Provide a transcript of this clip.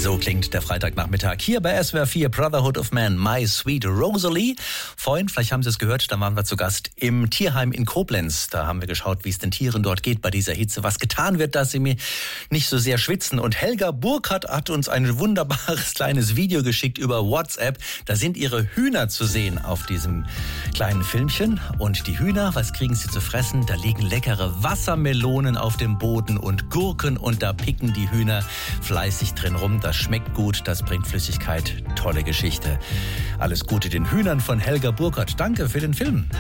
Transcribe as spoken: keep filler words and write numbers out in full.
So klingt der Freitagnachmittag hier bei S W R vier Brotherhood of Man, My Sweet Rosalie. Vorhin, vielleicht haben Sie es gehört, da waren wir zu Gast im Tierheim in Koblenz. Da haben wir geschaut, wie es den Tieren dort geht bei dieser Hitze, was getan wird, dass sie mir nicht so sehr schwitzen. Und Helga Burkhardt hat uns ein wunderbares kleines Video geschickt über WhatsApp. Da sind ihre Hühner zu sehen auf diesem kleinen Filmchen. Und die Hühner, was kriegen sie zu fressen? Da liegen leckere Wassermelonen auf dem Boden und Gurken und da picken die Hühner fleißig drin rum. Das schmeckt gut, das bringt Flüssigkeit. Tolle Geschichte. Alles Gute den Hühnern von Helga Burkhardt. Danke für den Film.